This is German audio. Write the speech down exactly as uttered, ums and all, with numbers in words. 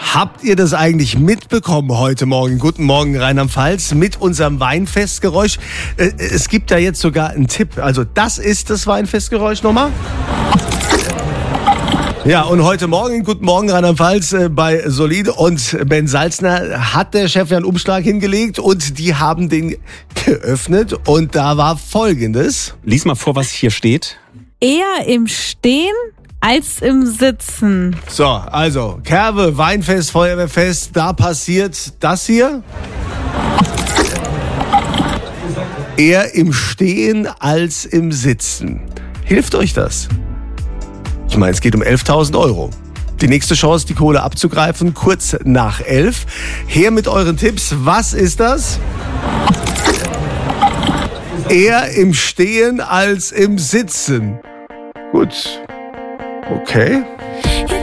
Habt ihr das eigentlich mitbekommen heute Morgen? Guten Morgen, Rheinland-Pfalz, mit unserem Weinfestgeräusch. Äh, es gibt da jetzt sogar einen Tipp. Also das ist das Weinfestgeräusch nochmal. Ja, und heute Morgen, guten Morgen Rheinland-Pfalz, äh, bei Solide und Ben Salzner hat der Chef ja einen Umschlag hingelegt und die haben den geöffnet und da war Folgendes. Lies mal vor, was hier steht. Eher im Stehen als im Sitzen. So, also Kerbe, Weinfest, Feuerwehrfest, da passiert das hier. Eher im Stehen als im Sitzen. Hilft euch das? Ich meine, es geht um elftausend Euro. Die nächste Chance, die Kohle abzugreifen, kurz nach elf. Her mit euren Tipps. Was ist das? Eher im Stehen als im Sitzen. Gut. Okay.